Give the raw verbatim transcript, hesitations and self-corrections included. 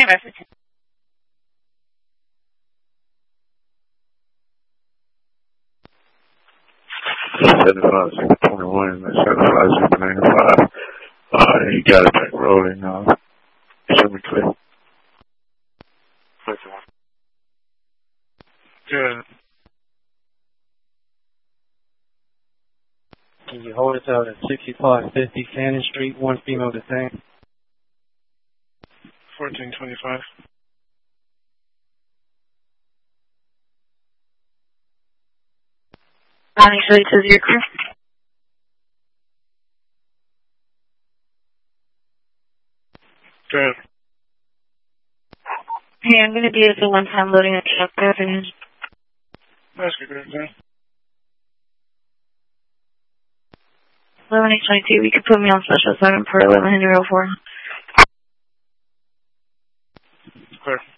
by for ten. seventy-five, six twenty-one, seventy-five, six ninety-five. Uh, you got it back rolling. Uh, should be clear. Good. Can you hold us out at sixty-five fifty Cannon Street, one female detained? fourteen twenty-five. Bonnie, so it says you're clear. Good. Hey, I'm going to be at the one time loading a truck. Good afternoon. That's good, good. eleven eight twenty-two, we could put me on special assignment per eleven hundred oh four. Clear.